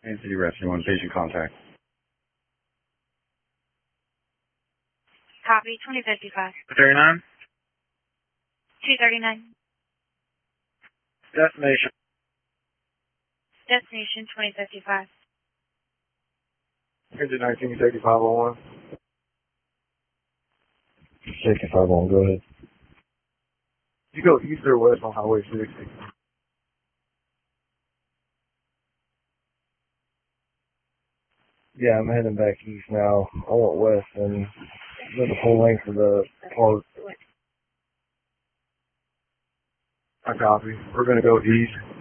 Kansas City Rescue 1, patient contact. Copy, 2055. 39? 239. Destination. Destination 2055. Engine 193501. Shaking 501, go ahead. You go east or west on Highway 60? Yeah, I'm heading back east now. I went west and went the full length of the park. I copy. We're going to go east.